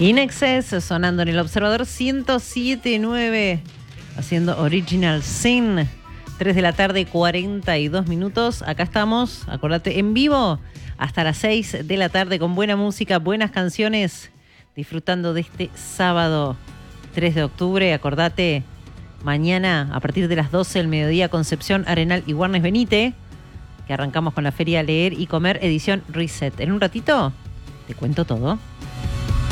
In Excess sonando en el Observador 107.9, haciendo Original Sin. 3 de la tarde, 42 minutos. Acá estamos, acordate, en vivo hasta las 6 de la tarde con buena música, buenas canciones, disfrutando de este sábado 3 de octubre. Acordate, mañana a partir de las 12 del mediodía, Concepción, Arenal y Warnes Benite, que arrancamos con la Feria Leer y Comer edición Reset. En un ratito te cuento todo.